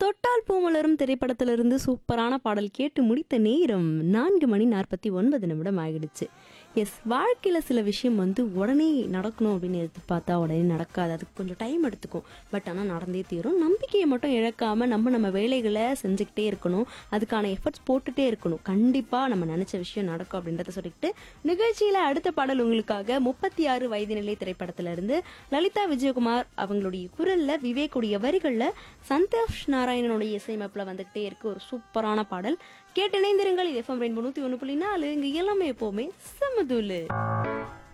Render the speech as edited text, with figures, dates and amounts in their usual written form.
தொட்டால் பூமலரும் திரைப்படத்திலிருந்து சூப்பரான பாடல் கேட்டு முடித்த நேரம் 4:49 ஆகிடுச்சு. எஸ், வாழ்க்கையில் சில விஷயம் உடனே நடக்கணும் அப்படின்னு எதிர்பார்த்தா உடனே நடக்காது. அதுக்கு கொஞ்சம் டைம் எடுத்துக்கும். பட் ஆனால் நடந்தே தீரும். நம்பிக்கையை மட்டும் இழக்காமல் நம்ம வேலைகளை செஞ்சுக்கிட்டே இருக்கணும். அதுக்கான எஃபர்ட்ஸ் போட்டுகிட்டே இருக்கணும். கண்டிப்பாக நம்ம நினச்ச விஷயம் நடக்கும் அப்படின்றத சொல்லிக்கிட்டு நிகழ்ச்சியில் அடுத்த பாடல் உங்களுக்காக 36 வயது நிலை திரைப்படத்திலிருந்து லலிதா விஜயகுமார் அவங்களுடைய குரலில் விவேக்குடைய வரிகளில் சந்தோஷ் நாராயணனுடைய இசையமைப்பில் வந்துகிட்டே இருக்கு ஒரு சூப்பரான பாடல். கேட்டு இணைந்திருங்கள். இது FM ரெயின்போ 101.4. இங்க எல்லாமே எப்பவுமே சமதுலு.